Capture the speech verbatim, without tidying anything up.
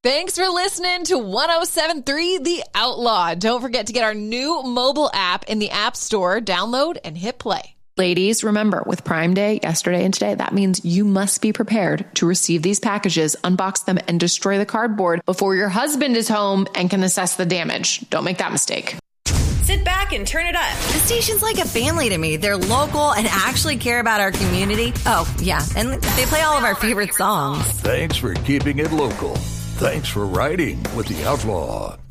Thanks for listening to one oh seven point three The Outlaw. Don't forget to get our new mobile app in the App Store. Download and hit play. Ladies, remember, with Prime Day, yesterday and today, that means you must be prepared to receive these packages, unbox them, and destroy the cardboard before your husband is home and can assess the damage. Don't make that mistake. Sit back and turn it up. The station's like a family to me. They're local and actually care about our community. Oh, yeah, and they play all of our favorite songs. Thanks for keeping it local. Thanks for riding with The Outlaw.